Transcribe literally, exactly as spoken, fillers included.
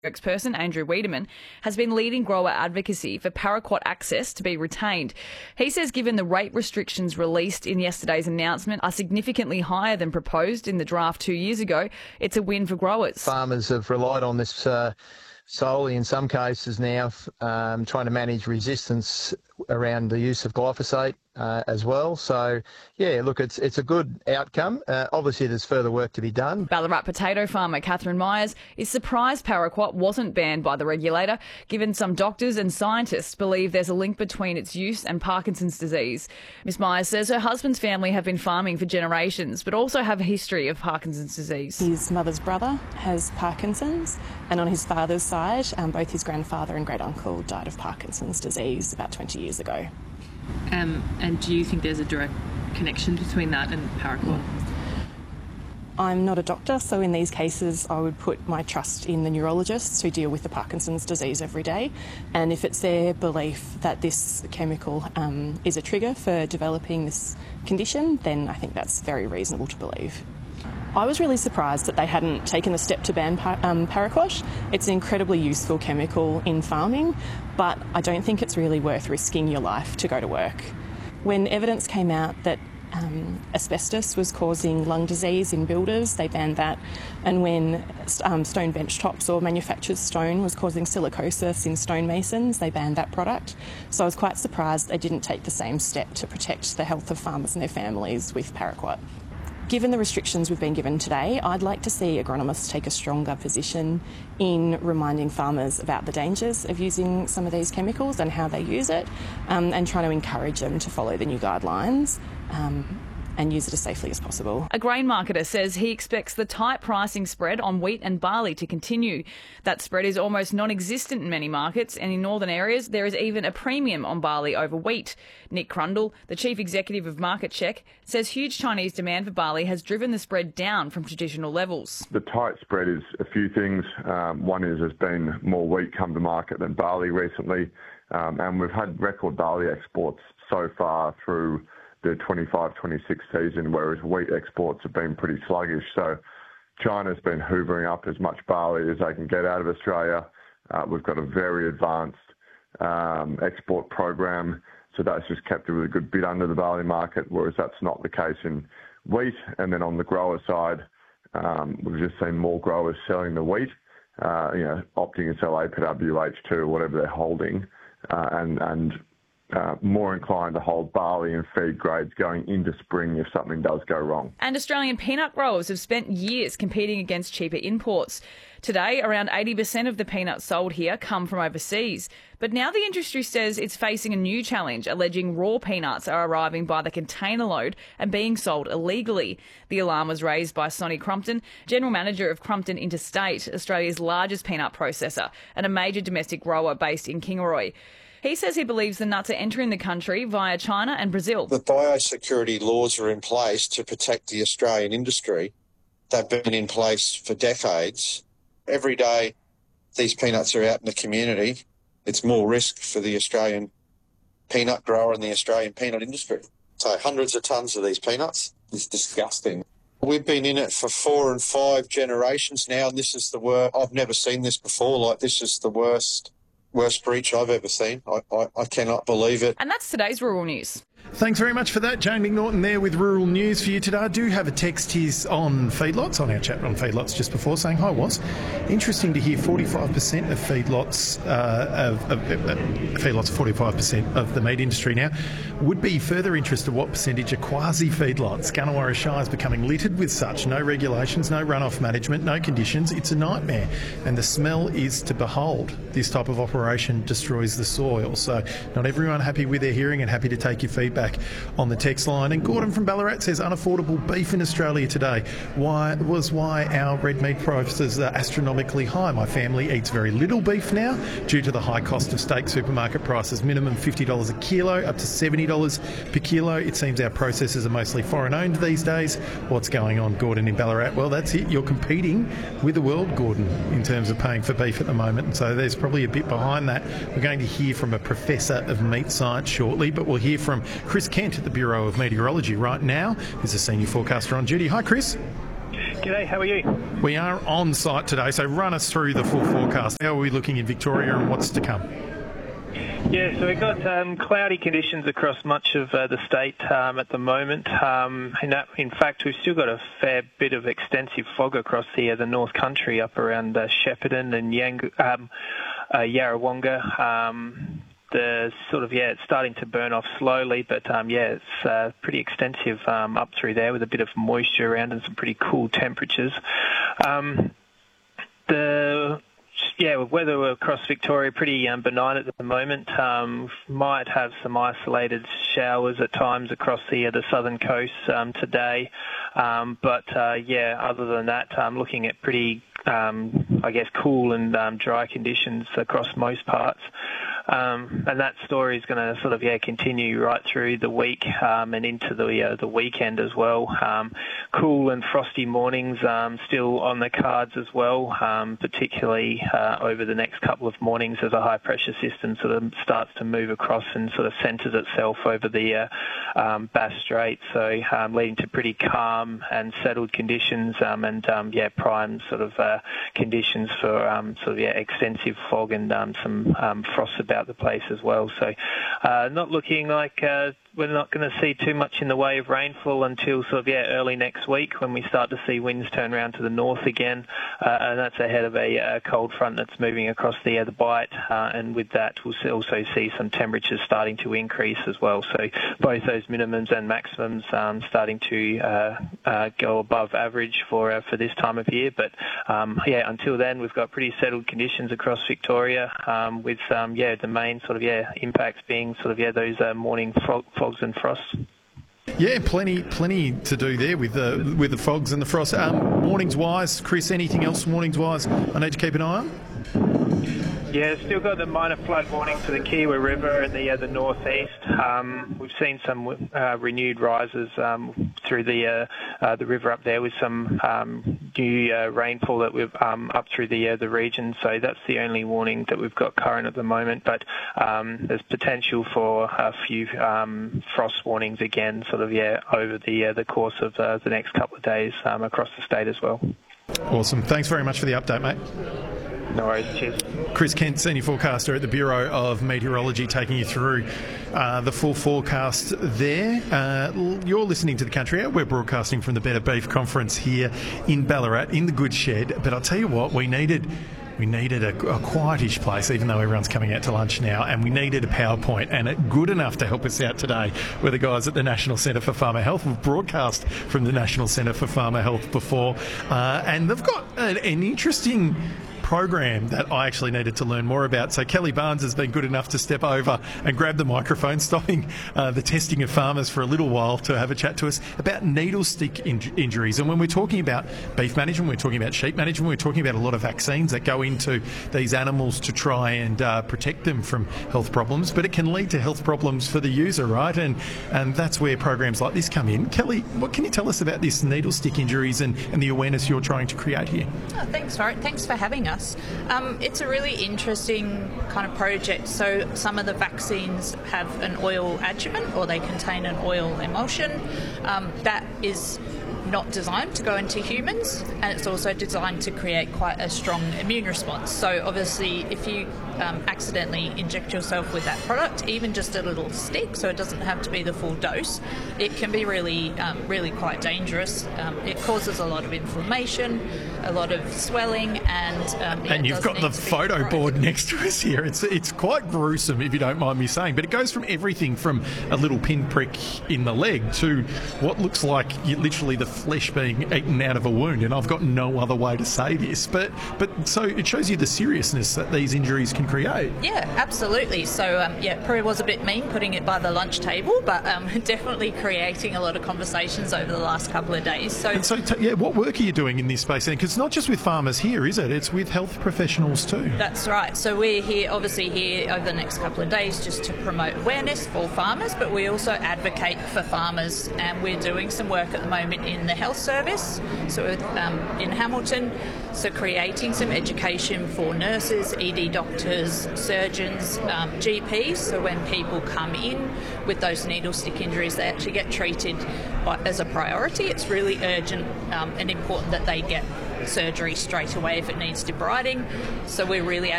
Spokesperson Andrew Wiedemann has been leading grower advocacy for paraquat access to be retained. He says given the rate restrictions released in yesterday's announcement are significantly higher than proposed in the draft two years ago, it's a win for growers. Farmers have relied on this uh, solely in some cases now, um, trying to manage resistance around the use of glyphosate uh, as well. So, yeah, look, it's it's a good outcome. Uh, obviously, there's further work to be done. Ballarat potato farmer Catherine Myers is surprised paraquat wasn't banned by the regulator, given some doctors and scientists believe there's a link between its use and Parkinson's disease. Miss Myers says her husband's family have been farming for generations, but also have a history of Parkinson's disease. His mother's brother has Parkinson's, and on his father's side, um, both his grandfather and great-uncle died of Parkinson's disease about twenty years ago. Um, and do you think there's a direct connection between that and paraquat? I'm not a doctor, so in these cases I would put my trust in the neurologists who deal with the Parkinson's disease every day, and if it's their belief that this chemical um, is a trigger for developing this condition, then I think that's very reasonable to believe. I was really surprised that they hadn't taken the step to ban par- um, paraquat. It's an incredibly useful chemical in farming, but I don't think it's really worth risking your life to go to work. When evidence came out that um, asbestos was causing lung disease in builders, they banned that. And when um, stone bench tops or manufactured stone was causing silicosis in stonemasons, they banned that product. So I was quite surprised they didn't take the same step to protect the health of farmers and their families with paraquat. Given the restrictions we've been given today, I'd like to see agronomists take a stronger position in reminding farmers about the dangers of using some of these chemicals and how they use it, um, and trying to encourage them to follow the new guidelines um, and use it as safely as possible. A grain marketer says he expects the tight pricing spread on wheat and barley to continue. That spread is almost non-existent in many markets, and in northern areas there is even a premium on barley over wheat. Nick Crundle, the chief executive of Market Check, says huge Chinese demand for barley has driven the spread down from traditional levels. The tight spread is a few things. Um, one is there's been more wheat come to market than barley recently, um, and we've had record barley exports so far through the twenty-five twenty-six season, whereas wheat exports have been pretty sluggish. So China's been hoovering up as much barley as they can get out of Australia. Uh, we've got a very advanced um, export program, so that's just kept a really good bit under the barley market, whereas that's not the case in wheat. And then on the grower side, um, we've just seen more growers selling the wheat, uh, you know, opting to sell A P W H two or whatever they're holding, uh, and and Uh, more inclined to hold barley and feed grades going into spring if something does go wrong. And Australian peanut growers have spent years competing against cheaper imports. Today, around eighty percent of the peanuts sold here come from overseas. But now the industry says it's facing a new challenge, alleging raw peanuts are arriving by the container load and being sold illegally. The alarm was raised by Sonny Crumpton, General Manager of Crumpton Interstate, Australia's largest peanut processor and a major domestic grower based in Kingaroy. He says he believes the nuts are entering the country via China and Brazil. The biosecurity laws are in place to protect the Australian industry. They've been in place for decades. Every day these peanuts are out in the community, it's more risk for the Australian peanut grower and the Australian peanut industry. So hundreds of tonnes of these peanuts. It's disgusting. We've been in it for four and five generations now, and this is the worst. I've never seen this before. Like, this is the worst. Worst breach I've ever seen. I, I, I cannot believe it. And that's today's Rural News. Thanks very much for that. Jane McNaughton there with Rural News for you today. I do have a text here on feedlots, on our chat on feedlots just before, saying, hi, was interesting to hear forty-five percent of feedlots, uh, of, of, of, of feedlots, forty-five percent of the meat industry now. Would be further interest of what percentage are quasi-feedlots. Gunnewarra Shire is becoming littered with such. No regulations, no runoff management, no conditions. It's a nightmare. And the smell is to behold. This type of operation destroys the soil. So not everyone happy with their hearing and happy to take your feedback on the text line. And Gordon from Ballarat says unaffordable beef in Australia today why was why our red meat prices are astronomically high. My family eats very little beef now due to the high cost of steak supermarket prices, minimum fifty dollars a kilo up to seventy dollars per kilo. It seems our processors are mostly foreign owned these days. What's going on, Gordon, in Ballarat? Well, that's it. You're competing with the world, Gordon, in terms of paying for beef at the moment, and so there's probably a bit behind that. We're going to hear from a professor of meat science shortly, but we'll hear from Chris Kent at the Bureau of Meteorology right now, who's a senior forecaster on duty. Hi, Chris. G'day, how are you? We are on site today, so run us through the full forecast. How are we looking in Victoria and what's to come? Yeah, so we've got um, cloudy conditions across much of uh, the state um, at the moment. Um, in, that, in fact, we've still got a fair bit of extensive fog across the, uh, the North Country up around uh, Shepparton and Yang, um, uh, Yarrawonga. Um, The sort of, yeah, it's starting to burn off slowly, but um, yeah, it's uh, pretty extensive um, up through there with a bit of moisture around and some pretty cool temperatures. Um, the yeah, weather across Victoria pretty um, benign at the moment. Um, might have some isolated showers at times across the uh, the southern coast um, today, um, but uh, yeah, other than that, I'm um, looking at pretty, um, I guess, cool and um, dry conditions across most parts. Um, and that story is going to sort of yeah continue right through the week um, and into the uh, the weekend as well. Um, cool and frosty mornings um, still on the cards as well, um, particularly uh, over the next couple of mornings as a high pressure system sort of starts to move across and sort of centres itself over the uh, um, Bass Strait, so um, leading to pretty calm and settled conditions um, and um, yeah prime sort of uh, conditions for um, sort of yeah extensive fog and um, some um, frost about the place as well. So uh, not looking like uh, we're not going to see too much in the way of rainfall until sort of yeah early next week when we start to see winds turn around to the north again, uh, and that's ahead of a, a cold front that's moving across the uh, the Bight, uh, and with that we'll also see some temperatures starting to increase as well. So both those minimums and maximums um, starting to uh, uh, go above average for uh, for this time of year. But um, yeah, until then we've got pretty settled conditions across Victoria, um, with um, yeah the main sort of yeah impacts being sort of yeah those uh, morning fog, fogs and frosts. Yeah, plenty, plenty to do there with the with the fogs and the frost. Um, warnings wise, Chris, anything else warnings wise I need to keep an eye on? Yeah, still got the minor flood warning for the Kiewa River and the uh, the northeast. Um, we've seen some uh, renewed rises um, through the uh, uh, the river up there with some um, new uh, rainfall that we've um, up through the uh, the region. So that's the only warning that we've got current at the moment. But um, there's potential for a few um, frost warnings again, sort of yeah over the uh, the course of uh, the next couple of days um, across the state as well. Awesome. Thanks very much for the update, mate. No worries, cheers. Chris Kent, Senior Forecaster at the Bureau of Meteorology, taking you through uh, the full forecast there. Uh, you're listening to The Country Out. We're broadcasting from the Better Beef Conference here in Ballarat in the Good Shed. But I'll tell you what, we needed... We needed a, a quietish place, even though everyone's coming out to lunch now, and we needed a PowerPoint, and it good enough to help us out today were the guys at the National Centre for Farmer Health. We've broadcast from the National Centre for Farmer Health before, uh, and they've got an, an interesting program that I actually needed to learn more about. So Kelly Barnes has been good enough to step over and grab the microphone, stopping uh, the testing of farmers for a little while to have a chat to us about needle stick in- injuries. And when we're talking about beef management, we're talking about sheep management, we're talking about a lot of vaccines that go into these animals to try and uh, protect them from health problems, but it can lead to health problems for the user, right? And and that's where programs like this come in. Kelly, what can you tell us about this needle stick injuries and, and the awareness you're trying to create here? Oh, thanks, Warwick. Thanks for having us. Um, it's a really interesting kind of project. So some of the vaccines have an oil adjuvant, or they contain an oil emulsion. Um, that is not designed to go into humans, and it's also designed to create quite a strong immune response. So obviously if you um, accidentally inject yourself with that product, even just a little stick, so it doesn't have to be the full dose, it can be really um, really quite dangerous. Um, it causes a lot of inflammation, a lot of swelling, and um, yeah, and you've got the photo board next to us here. It's it's quite gruesome, if you don't mind me saying, but it goes from everything from a little pinprick in the leg to what looks like literally the flesh being eaten out of a wound, and I've got no other way to say this, but but so it shows you the seriousness that these injuries can create. Yeah, absolutely. So um, yeah, probably was a bit mean putting it by the lunch table, but um, definitely creating a lot of conversations over the last couple of days. So, and so t- yeah, what work are you doing in this space then? Because it's not just with farmers here, is it? It's with health professionals too. That's right. So we're here, obviously here over the next couple of days just to promote awareness for farmers, but we also advocate for farmers, and we're doing some work at the moment in the health service, so um, in Hamilton, so creating some education for nurses, E D doctors, surgeons, um, G Ps, so when people come in with those needle stick injuries, they actually get treated as a priority. It's really urgent um, and important that they get surgery straight away if it needs debriding. So we're really